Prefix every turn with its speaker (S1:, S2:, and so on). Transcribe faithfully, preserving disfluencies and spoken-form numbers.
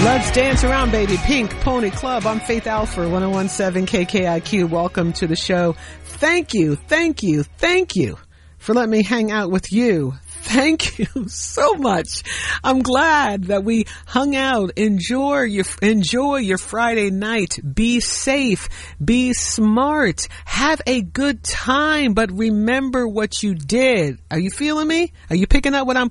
S1: Let's dance around, baby. Pink Pony Club. I'm Faith Alford, one oh one point seven K K I Q. Welcome to the show. Thank you, thank you, thank you for letting me hang out with you. Thank you so much. I'm glad that we hung out. Enjoy your, enjoy your Friday night. Be safe. Be smart. Have a good time, but remember what you did. Are you feeling me? Are you picking up what I'm